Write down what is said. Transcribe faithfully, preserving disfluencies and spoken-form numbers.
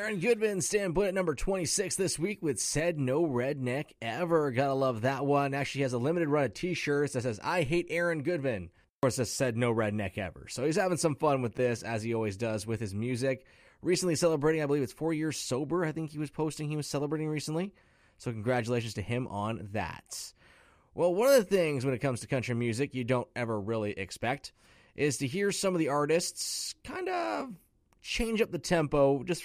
Aaron Goodman staying put at number twenty-six this week with Said No Redneck Ever. Gotta love that one. Actually has a limited run of t-shirts that says, I hate Aaron Goodman. Of course, it said No Redneck Ever. So he's having some fun with this, as he always does with his music. Recently celebrating, I believe it's four years sober. I think he was posting he was celebrating recently. So congratulations to him on that. Well, one of the things when it comes to country music you don't ever really expect is to hear some of the artists kind of change up the tempo just